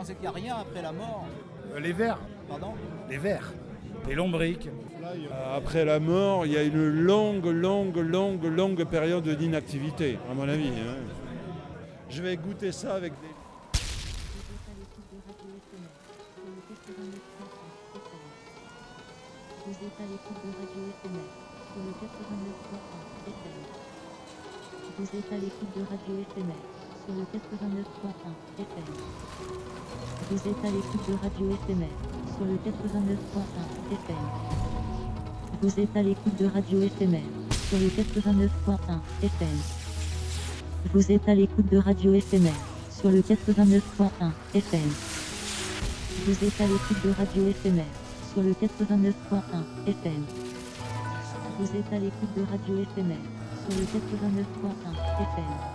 pensez qu'il n'y a rien après la mort? Les vers. Pardon? Les vers. Les lombriques. Après la mort, il y a une longue période d'inactivité, à mon avis. Hein. Je vais goûter ça avec des... Vous êtes à l'écoute de Radio FMR sur le 89.1 FM. Vous êtes à l'écoute de Radio FMR sur le 89.1 FM. Vous êtes à l'écoute de Radio FMR sur le 89.1 FM. Vous êtes à l'écoute de Radio FMR sur le 89.1 FM. Vous êtes à l'écoute de Radio FMR sur le 89.1 FM. Vous êtes à l'écoute de Radio FMR sur le 89.1 FM. Vous êtes à l'écoute de Radio FMR sur le 89.1 FM.